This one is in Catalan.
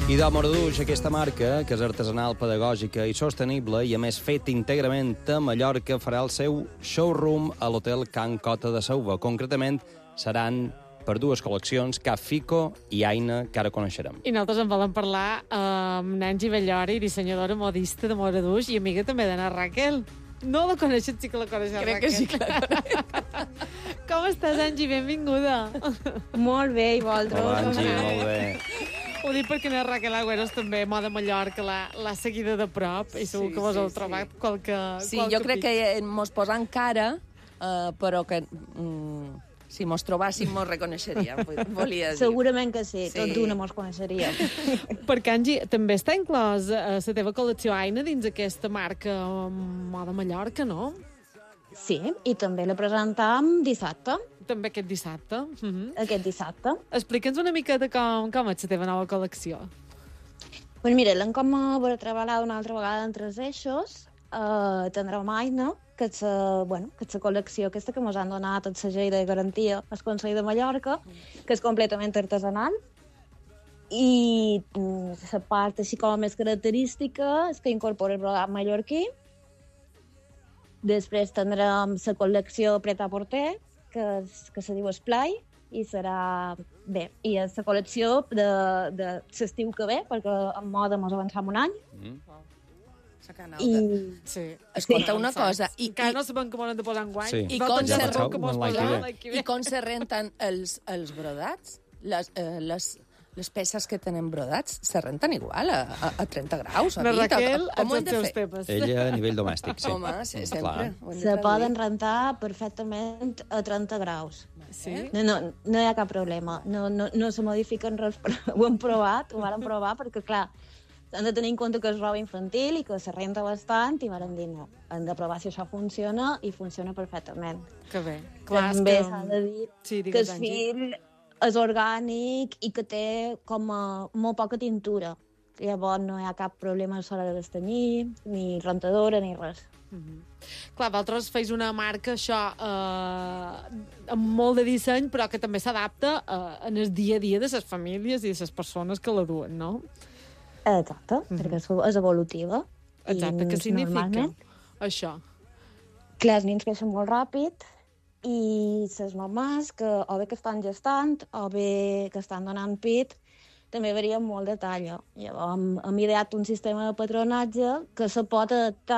Idò-Marduix, aquesta marca, que és artesanal, pedagògica i sostenible i, a més, fet íntegrament a Mallorca, farà el seu showroom a l'hotel Can Cota de Sauva. Concretament, seran per dues col·leccions, Cap Fico i Aina, que ara coneixerem. I nosaltres en volem parlar amb Nancy Bellori, dissenyadora modista de Marduix i amiga també d'Anna Raquel. No la coneixes, sí que la coneixes, Crec Raquel. que sí que la conec. Com estàs, Angie? Benvinguda. Molt bé, i vosaltres? Hola, Angie, molt bé. Ho dic perquè la Raquel Agüeros també, Moda Mallorca, l'ha seguida de prop i segur que vos heu trobat qualque Sí, jo crec que mos posen cara, però que si mos trobàssim mos reconeixeríem, volia dir. Segurament que sí, tot d'una mos coneixeríem. Perquè, Angie, també està inclòs la teva col·lecció Aina dins aquesta marca Moda Mallorca, no? Sí, i també la presentam dissabte, També aquest dissabte. aquest dissabte. Explica'ns una miqueta com és la teva nova col·lecció. Pues mira, l'hem com a treballar una altra vegada en tres eixos. Tindrem Aina, que és la col·lecció aquesta que ens han donat el segell de garantia al Consell de Mallorca, que és completament artesanal. I la part així com més característica és que incorpora el brodat mallorquí. Després tindrem la col·lecció Pret-a-Porter, que se diu Esplai, i serà bé. I és la col·lecció de l'estiu que ve, perquè en moda mos avancem un any. Sí. Escolta, una cosa. Encara no sabem com han de posar enguany. Sí. I No com tenim se- segur com es posaran l'any que ve. I com se renten els brodats? Les peces que tenen brodats se renten igual, a 30 graus, a La 20? Raquel, Com ho hem els de seus fer? temes. Ella a nivell domèstic, sí. Home, sí, sempre. Clar. Ho hem de Se traduir. poden rentar perfectament a 30 graus. Sí? No hi ha cap problema. No se modifiquen res, però ho hem provat, ho vàrem provar, perquè, clar, hem de tenir en compte que és roba infantil i que se renta bastant, i vàrem dir no. Hem de provar si això funciona, i funciona perfectament. Que bé. Clar, és També que... s'ha de dir Sí, que digues, el Angie. fil és orgànic i que té com molt poca tintura. Llavors no hi ha cap problema a l'hora de destenyir, ni rentadora, ni res. Clar, vosaltres feis una marca, això, amb molt de disseny, però que també s'adapta en el dia a dia de les famílies i de les persones que la duen, no? Exacte, perquè és evolutiva. Exacte, I què significa normalment, això? clar, els nens creixen molt ràpid i les mamàs que o bé que estan gestant o bé que estan donant pit també varien molt de talla. Llavors hem ideat un sistema de patronatge que se pot adaptar